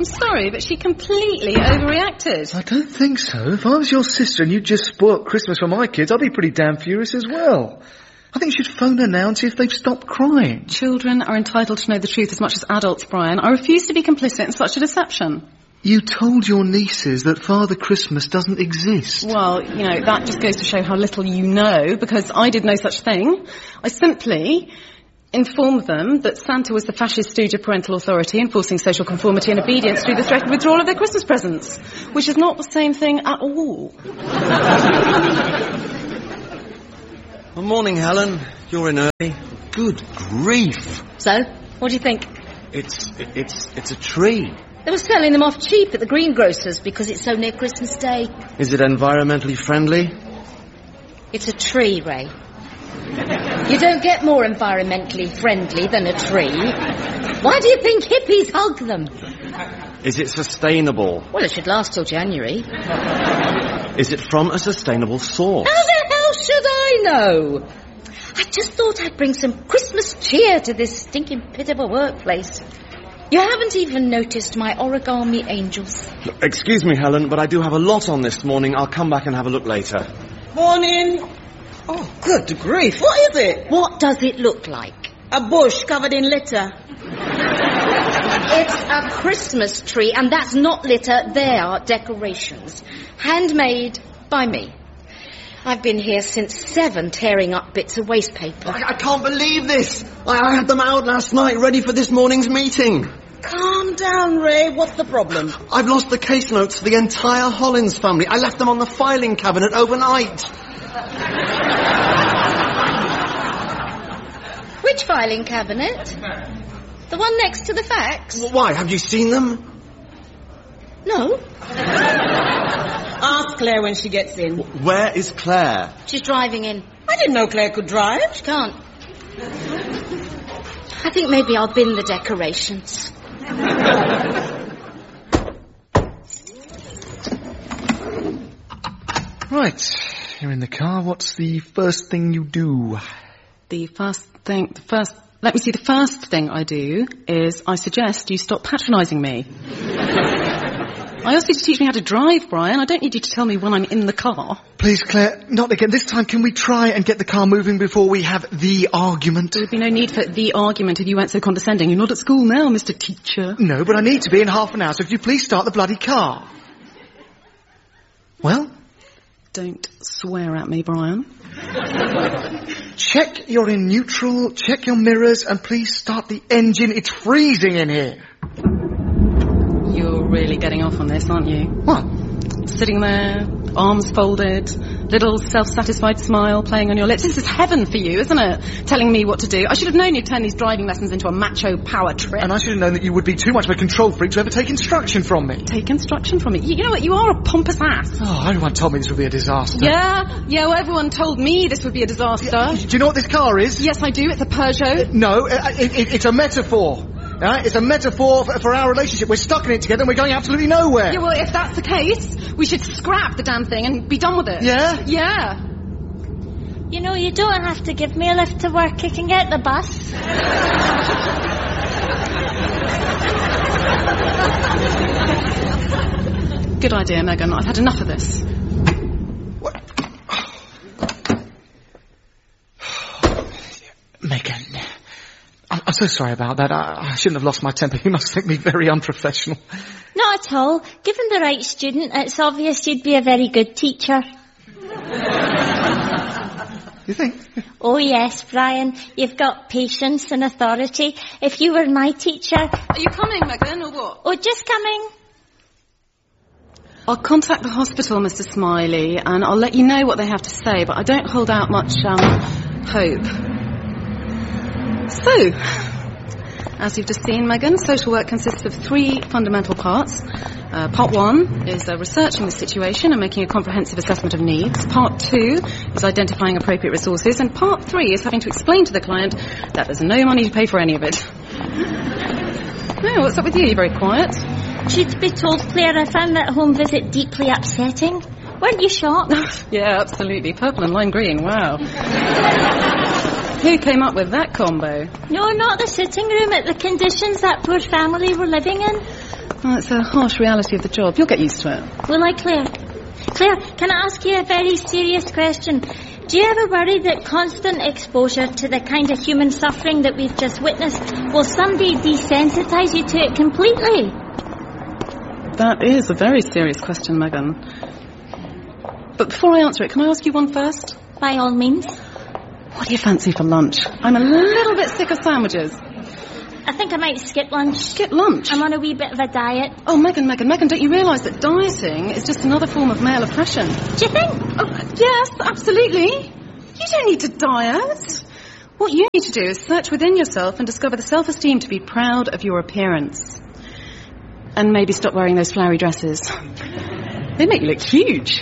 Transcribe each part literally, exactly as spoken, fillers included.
I'm sorry, but she completely overreacted. I don't think so. If I was your sister and you'd just spoilt Christmas for my kids, I'd be pretty damn furious as well. I think you should phone her now and see if they've stopped crying. Children are entitled to know the truth as much as adults, Brian. I refuse to be complicit in such a deception. You told your nieces that Father Christmas doesn't exist. Well, you know, that just goes to show how little you know, because I did no such thing. I simply informed them that Santa was the fascist stooge of parental authority, enforcing social conformity and obedience through the threatened withdrawal of their Christmas presents, which is not the same thing at all. Good morning, Helen. You're in early. Good grief. So, what do you think? It's, it's, it's a tree. They were selling them off cheap at the greengrocer's because it's so near Christmas Day. Is it environmentally friendly? It's a tree, Ray. You don't get more environmentally friendly than a tree. Why do you think hippies hug them? Is it sustainable? Well, it should last till January. Is it from a sustainable source? How the hell should I know? I just thought I'd bring some Christmas cheer to this stinking pit of a workplace. You haven't even noticed my origami angels. Look, excuse me, Helen, but I do have a lot on this morning. I'll come back and have a look later. Morning. Oh, good grief. What is it? What does it look like? A bush covered in litter. It's a Christmas tree, and that's not litter. They are decorations. Handmade by me. I've been here since seven, tearing up bits of waste paper. I, I can't believe this. I, I had them out last night, ready for this morning's meeting. Calm down, Ray. What's the problem? I've lost the case notes for the entire Hollins family. I left them on the filing cabinet overnight. Which filing cabinet? The one next to the fax? Why? Have you seen them? No. Ask Claire when she gets in. Where is Claire? She's driving in. I didn't know Claire could drive. She can't. I think maybe I'll bin the decorations. Right. You're in the car. What's the first thing you do? The first thing, the first, let me see, the first thing I do is I suggest you stop patronising me. I asked you to teach me how to drive, Brian. I don't need you to tell me when I'm in the car. Please, Claire, not again. This time, can we try and get the car moving before we have the argument? There would be no need for the argument if you weren't so condescending. You're not at school now, Mister Teacher. No, but I need to be in half an hour, so if you please start the bloody car. Well? Don't swear at me, Brian. Check you're in neutral, check your mirrors, and please start the engine. It's freezing in here. You're really getting off on this, aren't you? What? Sitting there, arms folded, little self-satisfied smile playing on your lips. This is heaven for you, isn't it? Telling me what to do. I should have known you'd turn these driving lessons into a macho power trip. And I should have known that you would be too much of a control freak to ever take instruction from me. Take instruction from me? You, you know what? You are a pompous ass. Oh, everyone told me this would be a disaster. Yeah? Yeah, well, everyone told me this would be a disaster. Yeah, do you know what this car is? Yes, I do. It's a Peugeot. Uh, no, it, it, it's a metaphor. Right? It's a metaphor for, for our relationship. We're stuck in it together and we're going absolutely nowhere. Yeah, well, if that's the case, we should scrap the damn thing and be done with it. Yeah? Yeah. You know, you don't have to give me a lift to work. You can get the bus. Good idea, Megan. I've had enough of this. What? Megan. I'm so sorry about that. I, I shouldn't have lost my temper. You must think me very unprofessional. Not at all. Given the right student, it's obvious you'd be a very good teacher. You think? Oh yes, Brian. You've got patience and authority. If you were my teacher... Are you coming, Megan, or what? Oh, just coming. I'll contact the hospital, Mister Smiley, and I'll let you know what they have to say, but I don't hold out much, um, hope. So, as you've just seen, Megan, social work consists of three fundamental parts. Uh, part one is uh, researching the situation and making a comprehensive assessment of needs. Part two is identifying appropriate resources. And part three is having to explain to the client that there's no money to pay for any of it. No, what's up with you? You're very quiet. Truth be told, Claire, I found that home visit deeply upsetting. Weren't you shocked? Yeah, absolutely. Purple and lime green, wow. Who came up with that combo? No, not the sitting room, at the conditions that poor family were living in. Well, it's a harsh reality of the job. You'll get used to it. Will I, Claire? Claire, can I ask you a very serious question? Do you ever worry that constant exposure to the kind of human suffering that we've just witnessed will someday desensitise you to it completely? That is a very serious question, Megan. But before I answer it, can I ask you one first? By all means. What do you fancy for lunch? I'm a little bit sick of sandwiches. I think I might skip lunch. Skip lunch? I'm on a wee bit of a diet. Oh, Megan, Megan, Megan, don't you realise that dieting is just another form of male oppression? Do you think? Oh, yes, absolutely. You don't need to diet. What you need to do is search within yourself and discover the self-esteem to be proud of your appearance. And maybe stop wearing those flowery dresses. They make you look huge.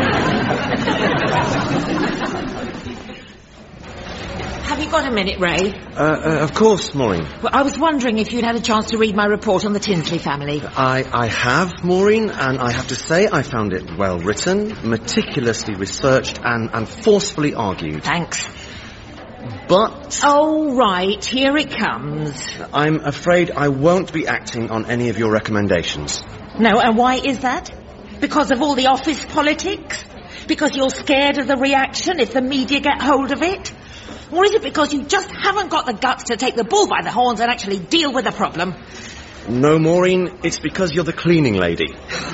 Have you got a minute, Ray? Uh, uh, of course, Maureen. Well, I was wondering if you'd had a chance to read my report on the Tinsley family. I, I have, Maureen, and I have to say I found it well written, meticulously researched, and, and forcefully argued. Thanks. But Oh, right. Here it comes. I'm afraid I won't be acting on any of your recommendations. No, and why is that? Because of all the office politics? Because you're scared of the reaction if the media get hold of it? Or is it because you just haven't got the guts to take the bull by the horns and actually deal with the problem? No, Maureen, it's because you're the cleaning lady.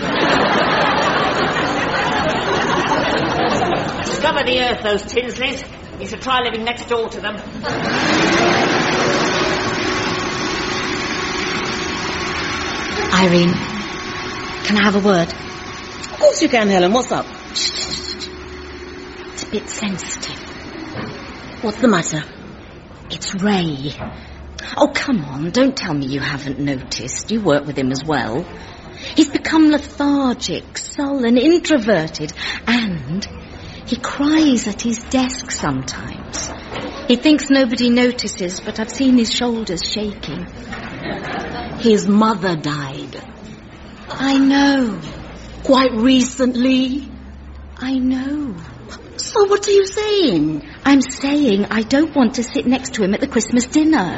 Discover the earth, those Tinsleys. You should try living next door to them. Irene, can I have a word? Of course you can, Helen. What's up? It's a bit sensitive. What's the matter? It's Ray. Oh, come on, don't tell me you haven't noticed. You work with him as well. He's become lethargic, sullen, introverted, and he cries at his desk sometimes. He thinks nobody notices, but I've seen his shoulders shaking. His mother died. I know. Quite recently. I know. So what are you saying? I'm saying I don't want to sit next to him at the Christmas dinner.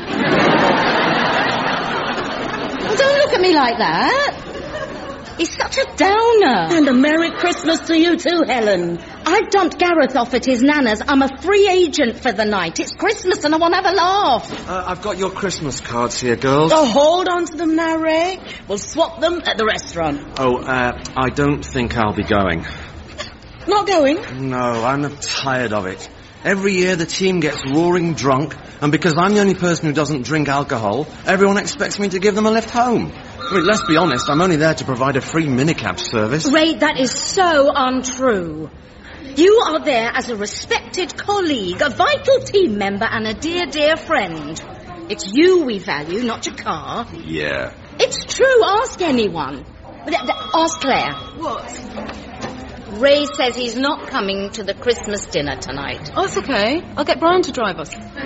Don't look at me like that. He's such a downer. And a Merry Christmas to you too, Helen. I've dumped Gareth off at his nana's. I'm a free agent for the night. It's Christmas and I want to have a laugh. Uh, I've got your Christmas cards here, girls. Oh, hold on to them now, Ray. We'll swap them at the restaurant. Oh, uh, I don't think I'll be going. Not going? No, I'm tired of it. Every year the team gets roaring drunk, and because I'm the only person who doesn't drink alcohol, everyone expects me to give them a lift home. I mean, let's be honest, I'm only there to provide a free minicab service. Ray, that is so untrue. You are there as a respected colleague, a vital team member, and a dear, dear friend. It's you we value, not your car. Yeah. It's true, ask anyone. Ask Claire. What? Ray says he's not coming to the Christmas dinner tonight. Oh, it's okay. I'll get Brian to drive us.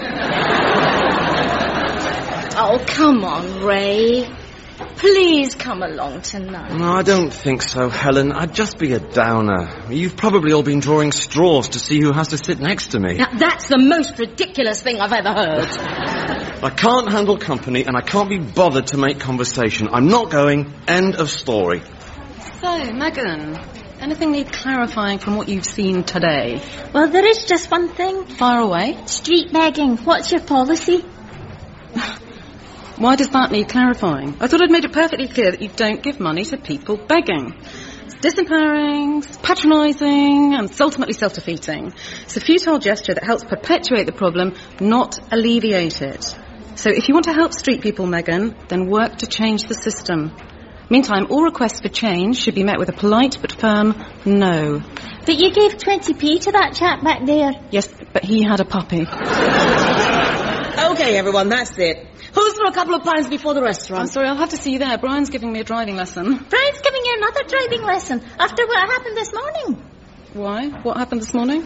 Oh, come on, Ray. Please come along tonight. No, I don't think so, Helen. I'd just be a downer. You've probably all been drawing straws to see who has to sit next to me. Now, that's the most ridiculous thing I've ever heard. I can't handle company and I can't be bothered to make conversation. I'm not going. End of story. So, Megan, anything need clarifying from what you've seen today? Well, there is just one thing. Fire away. Street begging. What's your policy? Why does that need clarifying? I thought I'd made it perfectly clear that you don't give money to people begging. It's disempowering, it's patronising, and it's ultimately self-defeating. It's a futile gesture that helps perpetuate the problem, not alleviate it. So if you want to help street people, Megan, then work to change the system. Meantime, all requests for change should be met with a polite but firm no. But you gave twenty p to that chap back there. Yes, but he had a puppy. Okay, everyone, that's it. Who's for a couple of pints before the I'm restaurant? sorry, I'll have to see you there. Brian's giving me a driving lesson. Brian's giving you another driving lesson after what happened this morning. Why? What happened this morning?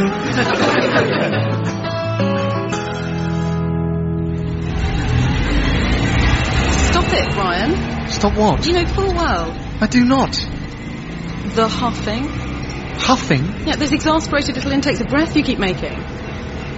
Stop it, Brian. Stop what? Do you know full well I do not. the huffing? Huffing? Yeah, those exasperated little intakes of breath you keep making.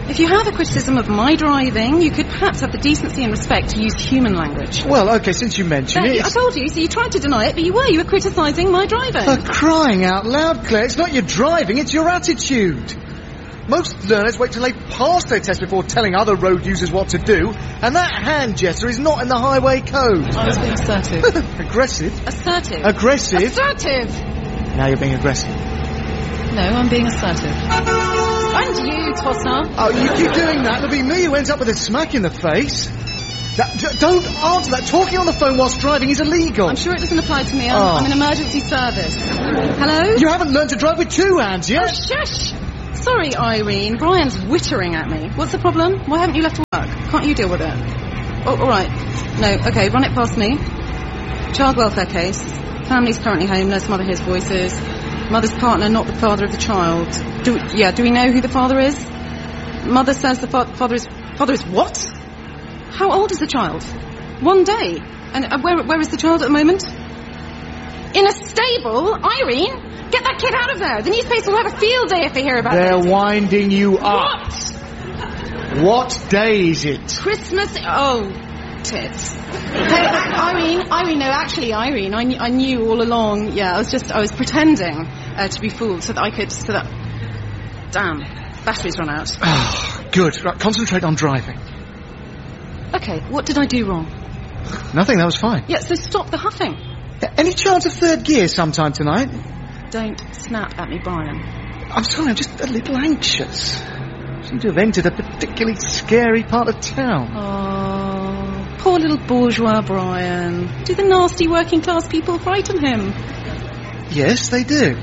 If you have a criticism of my driving, you could perhaps have the decency and respect to use human language. Well, OK, since you mention No, it... I told you, so you tried to deny it, but you were. You were criticising my driving. For crying out loud, Claire, it's not your driving, it's your attitude. Most learners wait till they pass their test before telling other road users what to do, and that hand gesture is not in the highway code. I was being assertive. Aggressive? Assertive. Aggressive? Assertive! Now you're being aggressive. No, I'm being assertive. And you, Tosser. Oh, you keep doing that, it'll be me who ends up with a smack in the face. That, d- don't answer that. Talking on the phone whilst driving is illegal. I'm sure it doesn't apply to me. I'm, Oh. I'm in emergency service. Hello? You haven't learned to drive with two hands Oh, yet. shush! Sorry, Irene. Brian's whittering at me. What's the problem? Why haven't you left work? Can't you deal with it? Oh, all right. No, okay, run it past me. Child welfare case. Family's currently homeless. Mother hears voices. Mother's partner, not the father of the child. Do we, yeah, do we know who the father is? Mother says the fa- father is... Father is what? How old is the child? One day. And uh, where, where is the child at the moment? In a stable? Irene? Get that kid out of there. The newspapers will have a field day if they hear about They're this. winding you up. What? What day is it? Christmas... Oh, tits. Hey, Irene, Irene, no, actually, Irene, I, kn- I knew all along. Yeah, I was just... I was pretending uh, to be fooled so that I could... So that... Damn. Batteries run out. Oh, good. Right, concentrate on driving. Okay, what did I do wrong? Nothing, that was fine. Yeah, so stop the huffing. Any chance of third gear sometime tonight? Don't snap at me, Brian. I'm sorry, I'm just a little anxious. Seem to have entered a particularly scary part of town. Oh, poor little bourgeois Brian. Do the nasty working class people frighten him? Yes, they do.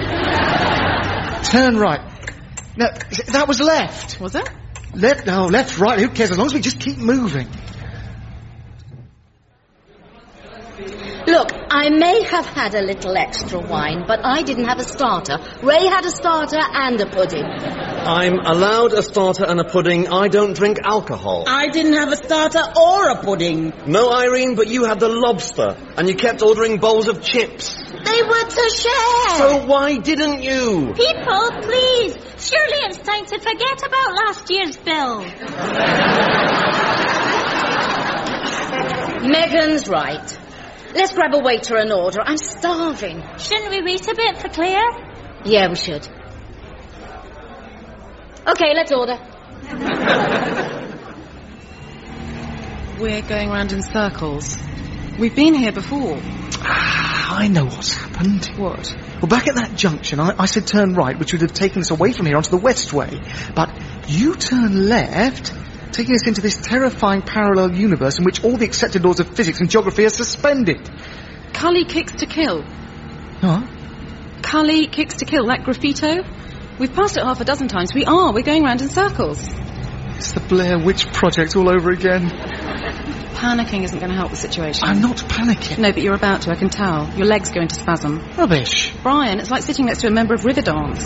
Turn right. No, that was left. Was it? Left, no, left, right, who cares, as long as we just keep moving. Look, I may have had a little extra wine, but I didn't have a starter. Ray had a starter and a pudding. I'm allowed a starter and a pudding. I don't drink alcohol. I didn't have a starter or a pudding. No, Irene, but you had the lobster, and you kept ordering bowls of chips. They were to share. So why didn't you? People, please. Surely it's time to forget about last year's bill. Megan's right. Let's grab a waiter and order. I'm starving. Shouldn't we wait a bit for Claire? Yeah, we should. Okay, let's order. We're going round in circles. We've been here before. Ah, I know what's happened. What? Well, back at that junction, I, I said turn right, which would have taken us away from here onto the Westway. But you turn left, taking us into this terrifying parallel universe in which all the accepted laws of physics and geography are suspended. Cully kicks to kill. Huh? Cully kicks to kill. That graffito? We've passed it half a dozen times. We are. We're going round in circles. It's the Blair Witch Project all over again. Panicking isn't going to help the situation. I'm not panicking. No, but you're about to, I can tell. Your legs go into spasm. Rubbish. Brian, it's like sitting next to a member of Riverdance.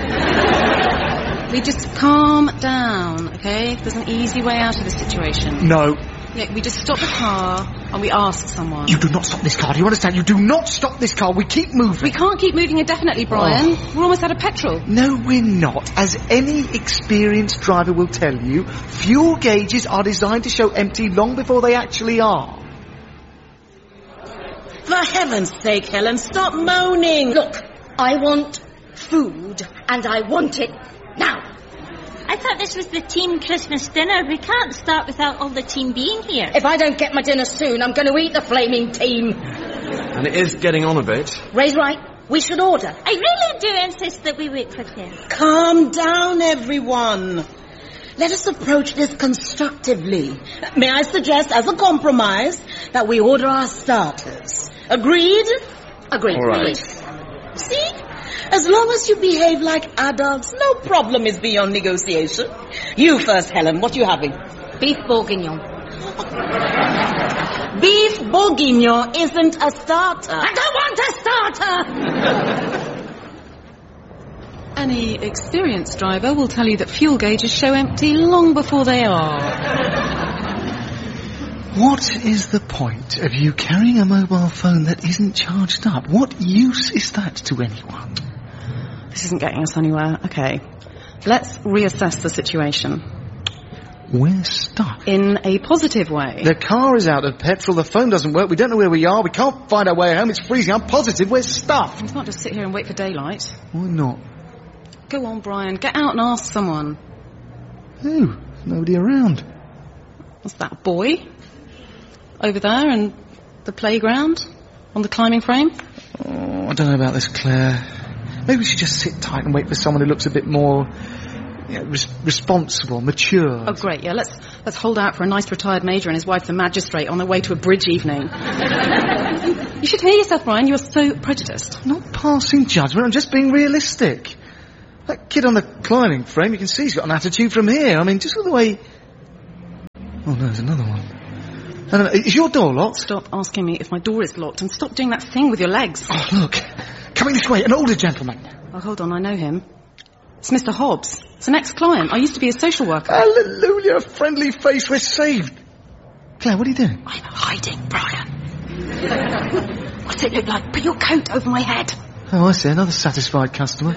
We just calm down, okay? There's an easy way out of this situation. No. Yeah, we just stop the car and we ask someone. You do not stop this car. Do you understand? You do not stop this car. We keep moving. We can't keep moving indefinitely, Brian. Oh. We're almost out of petrol. No, we're not. As any experienced driver will tell you, fuel gauges are designed to show empty long before they actually are. For heaven's sake, Helen, stop moaning. Look, I want food, and I want it now. I thought this was the team Christmas dinner. We can't start without all the team being here. If I don't get my dinner soon, I'm going to eat the flaming team. And it is getting on a bit. Ray's right. We should order. I really do insist that we wait for Claire. Calm down, everyone. Let us approach this constructively. May I suggest, as a compromise, that we order our starters. Agreed? Agreed. All right. See? As long as you behave like adults, no problem is beyond negotiation. You first, Helen. What are you having? Beef bourguignon. Beef bourguignon isn't a starter. I don't want a starter! Any experienced driver will tell you that fuel gauges show empty long before they are. What is the point of you carrying a mobile phone that isn't charged up? What use is that to anyone? This isn't getting us anywhere. Okay. Let's reassess the situation. We're stuck. In a positive way. The car is out of petrol, the phone doesn't work, we don't know where we are, we can't find our way home, it's freezing, I'm positive we're stuffed. We can't just sit here and wait for daylight. Why not? Go on, Brian, get out and ask someone. Who? There's nobody around. What's that, boy? Over there in the playground? On the climbing frame? Oh, I don't know about this, Claire. Maybe we should just sit tight and wait for someone who looks a bit more... Yeah, res- responsible, mature. Oh, great, yeah, let's let's hold out for a nice retired major and his wife the magistrate on their way to a bridge evening. You should hear yourself, Brian, you are so prejudiced. I'm not passing judgment, I'm just being realistic. That kid on the climbing frame, you can see he's got an attitude from here. I mean, just the way... Oh, no, there's another one. No, no, no, is your door locked? Stop asking me if my door is locked and stop doing that thing with your legs. Oh, look, coming this way, an older gentleman. Oh, hold on, I know him. It's Mister Hobbs. It's an ex-client. I used to be a social worker. Hallelujah, friendly face, we're saved. Claire, what are you doing? I'm hiding, Brian. What's it look like? Put your coat over my head. Oh, I see, another satisfied customer.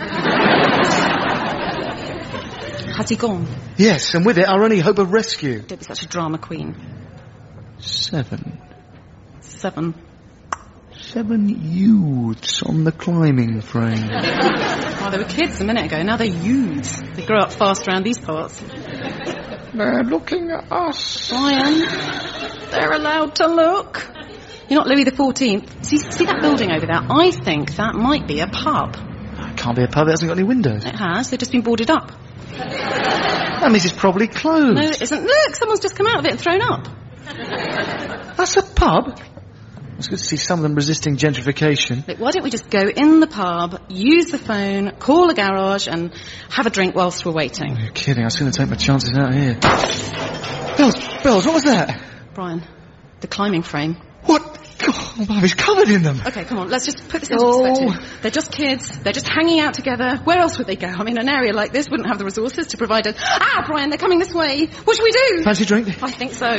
Has he gone? Yes, and with it, our only hope of rescue. Don't be such a drama queen. Seven. Seven. Seven youths on the climbing frame. Oh, they were kids a minute ago. Now they're youths. They grow up fast around these parts. They're looking at us. Brian, they're allowed to look. You're not Louis the fourteenth. See, see that building over there? I think that might be a pub. It can't be a pub. It hasn't got any windows. It has. They've just been boarded up. That means it's probably closed. No, it isn't. Look, someone's just come out of it and thrown up. That's a pub? It's good to see some of them resisting gentrification. Look, why don't we just go in the pub, use the phone, call a garage, and have a drink whilst we're waiting? Oh, you're kidding. I was going to take my chances out here. Bells, Bells, what was that? Brian, the climbing frame. What? God, oh, he's covered in them. Okay, come on, let's just put this into Oh. perspective. They're just kids. They're just hanging out together. Where else would they go? I mean, an area like this wouldn't have the resources to provide a... Ah, Brian, they're coming this way. What should we do? Fancy a drink? I think so.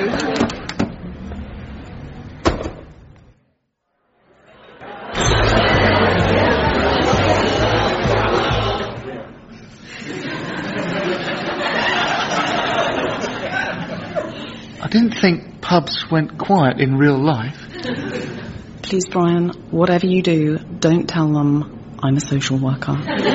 I didn't think pubs went quiet in real life. Please, Brian, whatever you do, don't tell them I'm a social worker.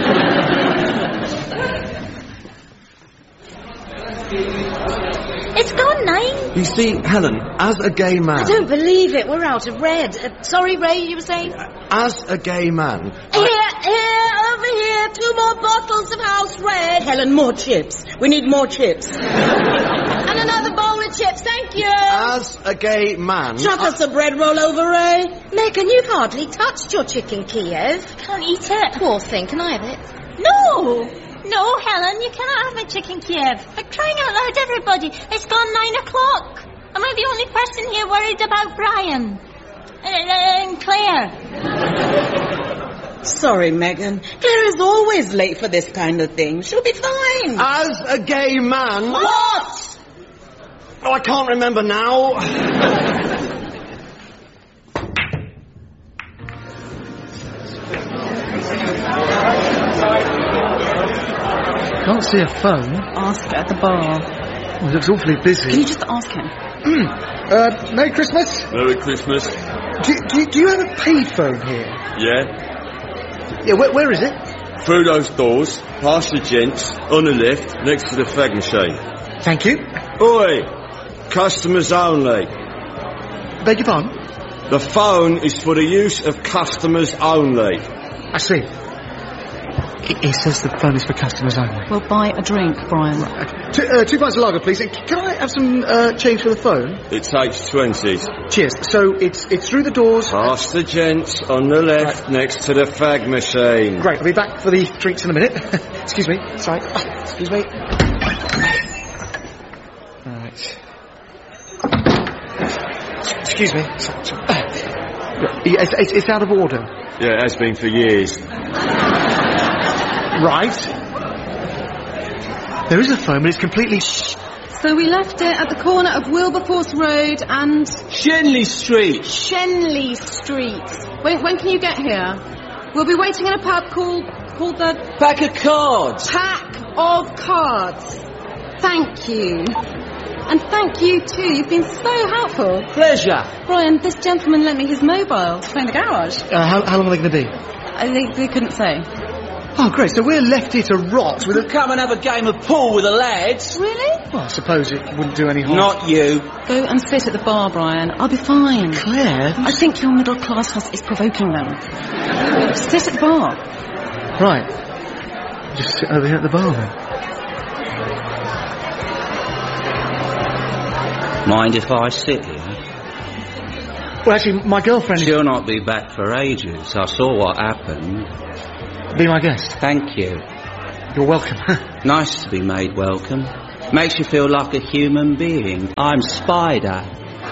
It's gone nine. You see, Helen, as a gay man... I don't believe it. We're out of red. Uh, sorry, Ray, you were saying? As a gay man... Here, here, over here, two more bottles of house red. Helen, more chips. We need more chips. And another bowl of chips, thank you. As a gay man... Chuck us a bread roll over, Ray. Megan, you've hardly touched your chicken Kiev. Can't eat it. Poor thing, can I have it? No! No, Helen, you cannot have my chicken Kiev. For crying out loud, everybody. It's gone nine o'clock. Am I the only person here worried about Brian? And, and Claire? Sorry, Megan. Claire is always late for this kind of thing. She'll be fine. As a gay man... What? Oh, I can't remember now. Can't see a phone. Ask at the bar. Oh, it looks awfully busy. Can you just ask him? uh, Merry Christmas. Merry Christmas. Do, do, do you have a payphone here? Yeah. Yeah, where, where is it? Through those doors, past the gents, on the left, next to the fag machine. Thank you. Oi! Customers only. Beg your pardon? The phone is for the use of customers only. I see. It, it says the phone is for customers only. Well, buy a drink, Brian. Two, uh, two pints of lager, please. And can I have some uh, change for the phone? It takes twenties. Cheers. So it's it's through the doors. Past the gents, on the left, next to the fag machine. Great. I'll be back for the drinks in a minute. Excuse me. Sorry. Oh, excuse me. Right. Excuse me. Sorry, sorry. Uh, yeah, it's, it's, it's out of order. Yeah, it has been for years. Right. There is a phone, but it's completely... Shh. So we left it at the corner of Wilberforce Road and... Shenley Street. Shenley Street. When, when can you get here? We'll be waiting in a pub called... called the... Pack of cards. Pack of Cards. Thank you. And thank you too. You've been so helpful. Pleasure. Brian, this gentleman lent me his mobile to phone the garage. Uh, how, how long are they going to be? I think they couldn't say. Oh, great. So we're left here to rot with We'll a... come and have a game of pool with the lads. Really? Well, I suppose it wouldn't do any harm. Not you. Go and sit at the bar, Brian. I'll be fine. Claire? I think your middle class house is provoking them. Sit at the bar. Right. Just sit over here at the bar, then. Mind if I sit here? Well, actually, my girlfriend... She'll not be back for ages. I saw what happened. Be my guest. Thank you. You're welcome. Nice to be made welcome. Makes you feel like a human being. I'm Spider.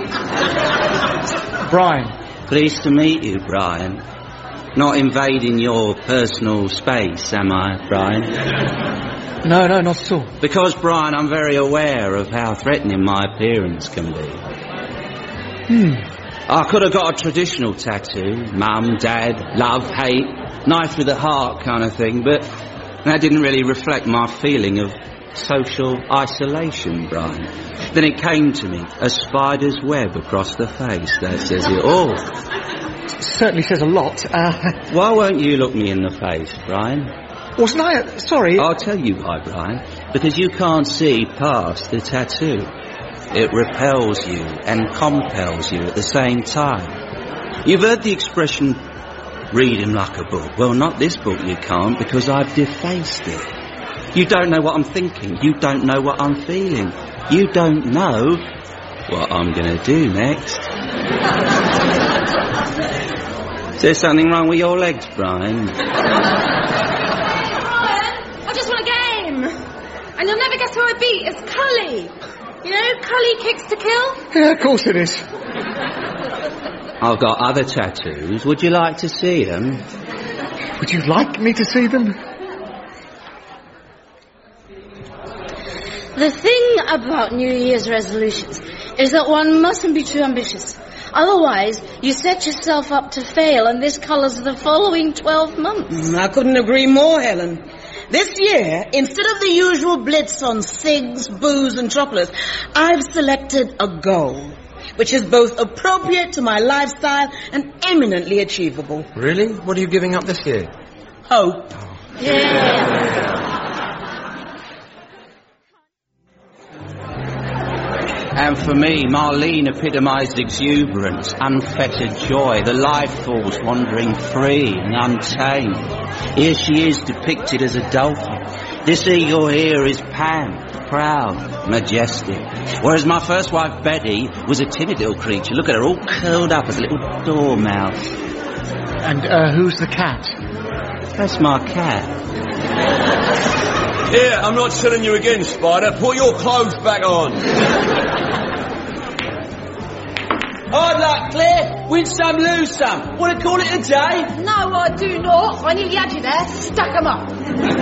Brian. Pleased to meet you, Brian. Not invading your personal space, am I, Brian? No, no, not at all. Because, Brian, I'm very aware of how threatening my appearance can be. Hmm. I could have got a traditional tattoo. Mum, Dad, love, hate, knife with a heart kind of thing, but that didn't really reflect my feeling of social isolation, Brian. Then it came to me, a spider's web across the face. That says it all. Certainly says a lot. Uh, Why won't you look me in the face, Brian? wasn't I... Uh, sorry. I'll tell you why, Brian. Because you can't see past the tattoo. It repels you and compels you at the same time. You've heard the expression, read him like a book. Well, not this book you can't, because I've defaced it. You don't know what I'm thinking. You don't know what I'm feeling. You don't know what I'm going to do next. Is there something wrong with your legs, Brian? Brian, I just want a game. And you'll never guess who I beat. It's Cully. You know, Cully Kicks to Kill? Yeah, of course it is. I've got other tattoos. Would you like to see them? Would you like me to see them? The thing about New Year's resolutions is that one mustn't be too ambitious. Otherwise, you set yourself up to fail, and this colours the following twelve months. Mm, I couldn't agree more, Helen. This year, instead of the usual blitz on cigs, booze and chocolates, I've selected a goal, which is both appropriate to my lifestyle and eminently achievable. Really? What are you giving up this year? Hope. Yeah. And for me, Marlene epitomised exuberance, unfettered joy, the life force wandering free and untamed. Here she is depicted as a dolphin. This eagle here is Pan, proud, majestic. Whereas my first wife, Betty, was a timid little creature. Look at her, all curled up as a little dormouse. And uh, who's the cat? That's my cat. Here, I'm not telling you again, Spider. Put your clothes back on. Hard luck, Claire. Win some, lose some. Want to call it a day? No, I do not. I nearly had you there. Stack 'em up.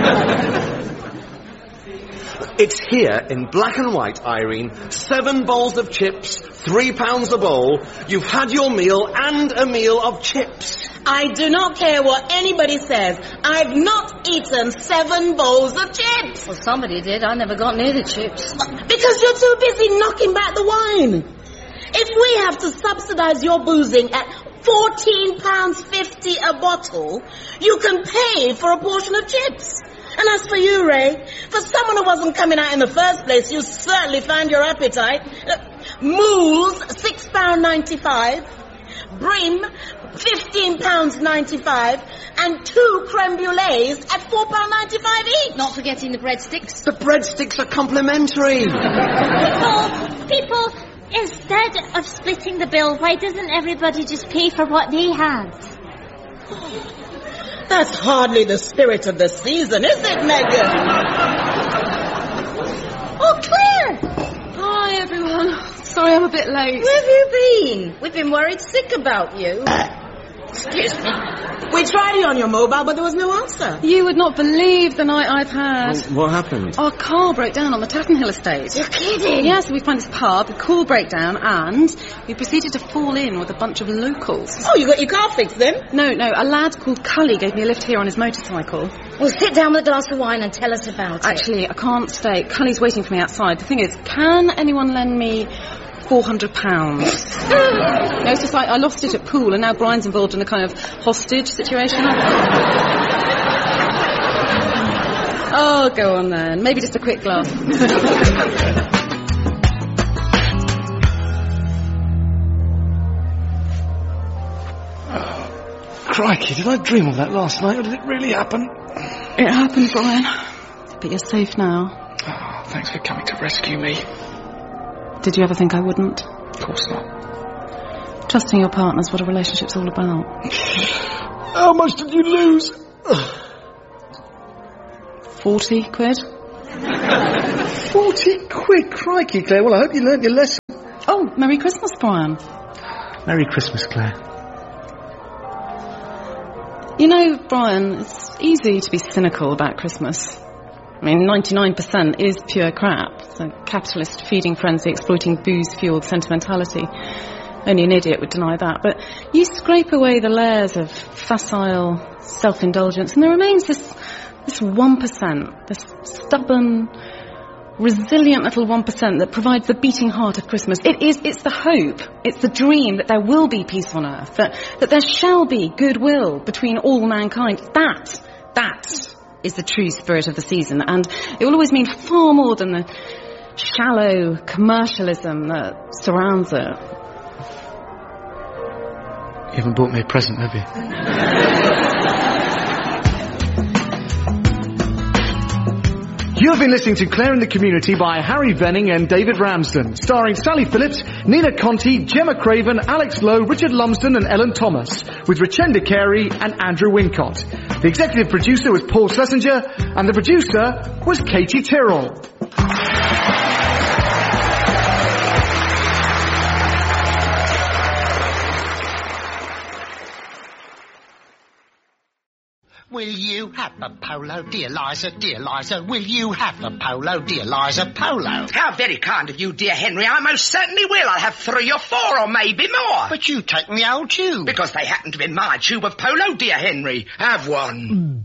It's here in black and white, Irene. Seven bowls of chips, three pounds a bowl. You've had your meal and a meal of chips. I do not care what anybody says. I've not eaten seven bowls of chips. Well, somebody did. I never got near the chips. Because you're too busy knocking back the wine. If we have to subsidise your boozing at fourteen pounds fifty a bottle, you can pay for a portion of chips. And as for you, Ray, for someone who wasn't coming out in the first place, you certainly found your appetite. Uh, Mools, six pounds ninety-five. Brim, fifteen pounds ninety-five. And two creme brulees at four pounds ninety-five each. Not forgetting the breadsticks. The breadsticks are complimentary. People, people, instead of splitting the bill, why doesn't everybody just pay for what they have? That's hardly the spirit of the season, is it, Megan? Oh, Claire! Hi, everyone. Sorry I'm a bit late. Where have you been? We've been worried sick about you. Excuse me. We tried you on your mobile, but there was no answer. You would not believe the night I've had. Well, what happened? Our car broke down on the Tattenhill estate. You're kidding. Yes, we find this pub, the call breakdown, and we proceeded to fall in with a bunch of locals. Oh, you got your car fixed then? No, no, a lad called Cully gave me a lift here on his motorcycle. Well, sit down with a glass of wine and tell us about it. Actually, I can't stay. Cully's waiting for me outside. The thing is, can anyone lend me four hundred pounds? No, it's just like I lost it at pool, and now Brian's involved in a kind of hostage situation. Oh, go on then. Maybe just a quick glass. Crikey, did I dream of that last night, or did it really happen? It happened, Brian. But you're safe now. Oh, thanks for coming to rescue me. Did you ever think I wouldn't? Of course not. Trusting your partner's what a relationship's all about. How much did you lose? Forty quid. Forty quid? Crikey, Claire. Well, I hope you learnt your lesson. Oh, Merry Christmas, Brian. Merry Christmas, Claire. You know, Brian, it's easy to be cynical about Christmas. I mean, ninety-nine percent is pure crap. It's a capitalist feeding frenzy exploiting booze-fueled sentimentality. Only an idiot would deny that. But you scrape away the layers of facile self-indulgence and there remains this this one percent, this stubborn, resilient little one percent that provides the beating heart of Christmas. It is, it's the hope, it's the dream that there will be peace on earth, that, that there shall be goodwill between all mankind. That, that is the true spirit of the season, and it will always mean far more than the shallow commercialism that surrounds it. You haven't bought me a present, have you? You have been listening to Claire in the Community by Harry Venning and David Ramsden, starring Sally Phillips, Nina Conti, Gemma Craven, Alex Lowe, Richard Lumsden and Ellen Thomas, with Richenda Carey and Andrew Wincott. The executive producer was Paul Schlesinger, and the producer was Katie Tyrrell. Will you have a polo, dear Liza, dear Liza? Will you have a polo, dear Liza, polo? How very kind of you, dear Henry. I most certainly will. I'll have three or four or maybe more. But you take the old tube. Because they happen to be my tube of polo, dear Henry. Have one.